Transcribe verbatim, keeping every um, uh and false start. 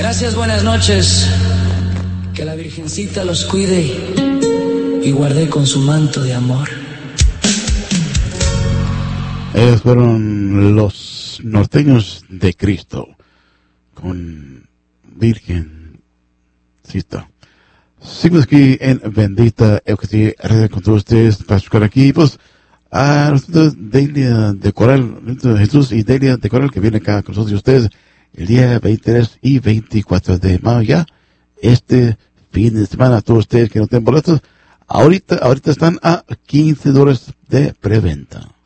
Gracias, buenas noches. Que la Virgencita los cuide y guarde con su manto de amor. Ellos fueron los norteños de Cristo con Virgencita. Seguimos aquí en Bendita Eucaristía Radio con todos ustedes para escuchar aquí, pues, a nosotros Delia de Coral, Jesús y Delia de Coral, que viene acá con nosotros y ustedes el día veintitrés y veinticuatro de mayo ya, este fin de semana. Todos ustedes que no tienen boletos, ahorita, ahorita están a quince dólares de preventa.